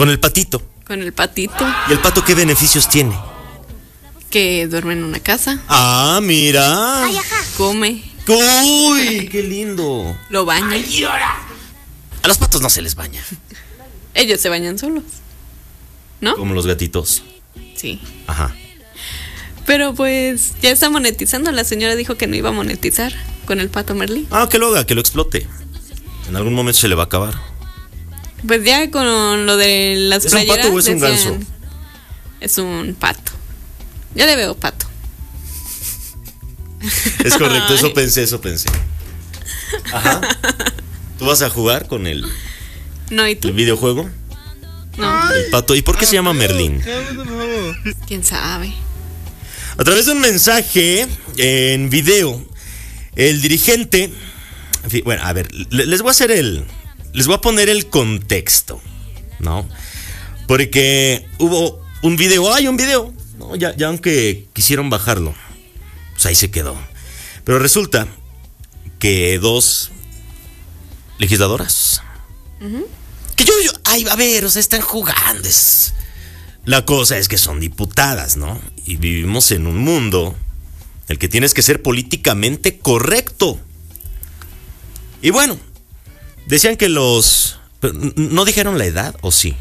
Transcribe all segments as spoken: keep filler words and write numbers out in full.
Con el patito. Con el patito. ¿Y el pato qué beneficios tiene? Que duerme en una casa. Ah, mira. Ay, ajá. Come. Uy, qué lindo. Lo baña. A los patos no se les baña. Ellos se bañan solos, ¿no? Como los gatitos. Sí. Ajá. Pero pues ya está monetizando. La señora dijo que no iba a monetizar con el pato Merlín. Ah, que lo haga, que lo explote. En algún momento se le va a acabar. Pues ya con lo de las ¿Es un playeras. pato o es un decían, ganso? Es un pato. Ya le veo pato. Es correcto, Ay. eso pensé, eso pensé. Ajá. ¿Tú vas a jugar con el, No, ¿y tú? el videojuego? No. El pato. ¿Y por qué se llama Merlín? ¿Quién sabe? A través de un mensaje en video, el dirigente... en fin, bueno, a ver, le- les voy a hacer el... Les voy a poner el contexto, ¿no? Porque hubo un video, hay un video, ¿no? Ya, ya aunque quisieron bajarlo, pues ahí se quedó. Pero resulta que dos legisladoras... Que yo, yo, ay, a ver, o sea, están jugando. Es... La cosa es que son diputadas, ¿no? Y vivimos en un mundo en el que tienes que ser políticamente correcto. Y bueno, decían que los... pero, ¿no dijeron la edad o sí?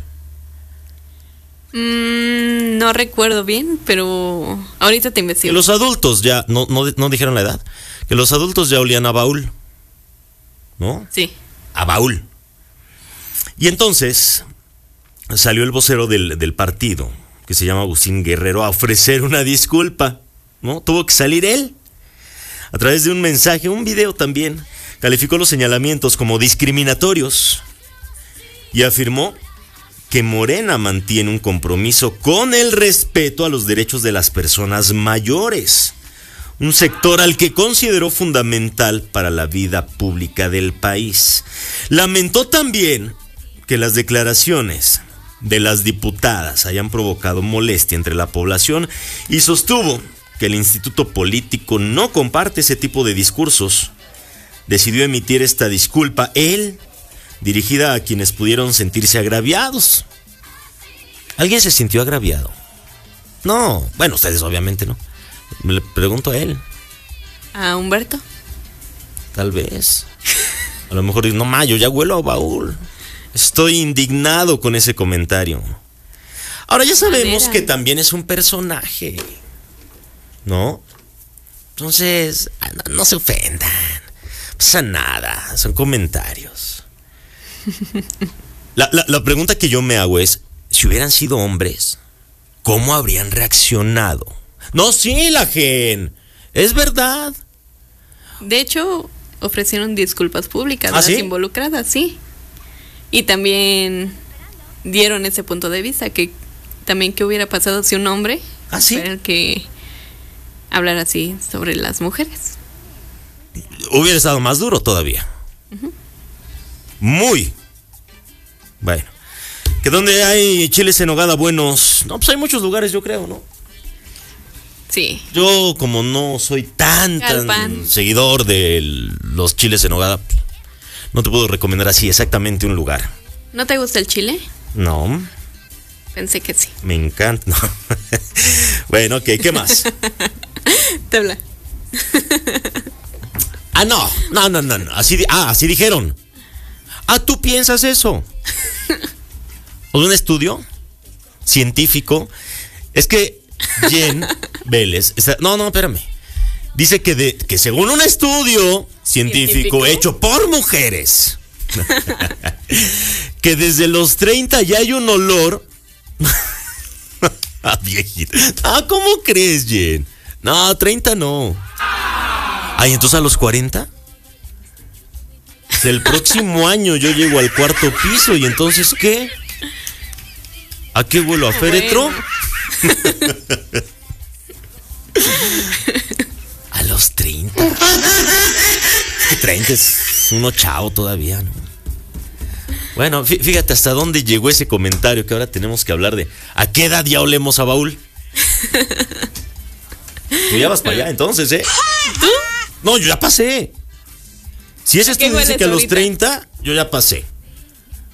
Mm, no recuerdo bien, pero ahorita te Que investigo. los adultos ya... ¿no, no, no dijeron la edad? Que los adultos ya olían a baúl, ¿no? Sí. A baúl. Y entonces salió el vocero del, del partido, que se llama Agustín Guerrero, a ofrecer una disculpa, ¿no? Tuvo que salir él. A través de un mensaje, un video también, calificó los señalamientos como discriminatorios y afirmó que Morena mantiene un compromiso con el respeto a los derechos de las personas mayores, un sector al que consideró fundamental para la vida pública del país. Lamentó también que las declaraciones de las diputadas hayan provocado molestia entre la población y sostuvo que el instituto político no comparte ese tipo de discursos. Decidió emitir esta disculpa él, dirigida a quienes pudieron sentirse agraviados. ¿Alguien se sintió agraviado? No, bueno, ustedes obviamente no. Me le pregunto a él, ¿A Humberto? tal vez. A lo mejor dice, no ma, yo ya huelo a baúl. Estoy indignado con ese comentario. Ahora ya sabemos Manera. que también es un personaje, ¿no? Entonces, ah, no, no se ofendan. No pasa nada, son comentarios. La, la, la pregunta que yo me hago es, si hubieran sido hombres, ¿cómo habrían reaccionado? No, sí, la gen, es verdad. De hecho, ofrecieron disculpas públicas ¿Ah, las sí? involucradas, sí. Y también dieron ese punto de vista, que también qué hubiera pasado si un hombre ¿Ah, sí? fuera el que hablara así sobre las mujeres. Hubiera estado más duro todavía. Muy. Bueno. ¿Que dónde hay chiles en nogada buenos? No, pues hay muchos lugares, yo creo, ¿no? Sí. Yo, como no soy tan, tan Galpan. seguidor de los chiles en nogada, no te puedo recomendar así exactamente un lugar. ¿No te gusta el chile? No, Pensé que sí. me encanta. No. Bueno, ok, ¿qué más? Te habla. Ah, no, no, no, no, no. Así, di- ah, así dijeron. Ah, ¿tú piensas eso? ¿O de un estudio científico? Es que Jen Vélez está, no, no, espérame. Dice que, de, que según un estudio científico, ¿Científico? hecho por mujeres, que desde los treinta ya hay un olor a viejito. Ah, ¿cómo crees, Jen? No, treinta no. Ay, entonces a los cuarenta. El próximo año yo llego al cuarto piso y entonces ¿qué? ¿A qué vuelo? ¿A féretro? Bueno. A los treinta. treinta es uno chao todavía, ¿no? Bueno, fí- fíjate hasta dónde llegó ese comentario que ahora tenemos que hablar de ¿a qué edad ya olemos a baúl? Tú ya vas para allá entonces, ¿eh? No, yo ya pasé. Si ese ¿A qué estudio dice hueles que a los ahorita? treinta, yo ya pasé.